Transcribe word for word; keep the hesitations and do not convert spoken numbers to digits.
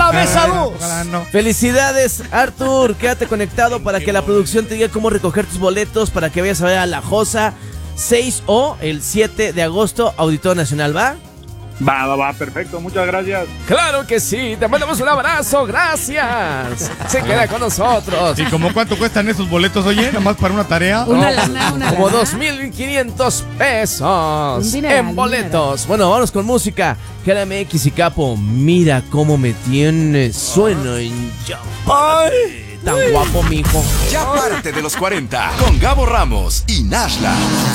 ves a vos. No. Felicidades, Arthur. Quédate conectado para que la producción te diga cómo recoger tus boletos para que vayas a ver a La Josa seis o el siete de agosto, Auditorio Nacional, ¿va? Va, va, va, perfecto, muchas gracias. Claro que sí, te mandamos un abrazo, gracias. Se queda con nosotros. ¿Y como cuánto cuestan esos boletos, oye? Nada más para una tarea. Una lana, una Como lana. dos mil quinientos pesos Un dineral, en boletos. Bueno, vámonos con música. G L M X y Capo, mira cómo me tiene. Sueno en Ay, tan guapo, mijo. Ya párate de los cuarenta con Gabo Ramos y Nashla.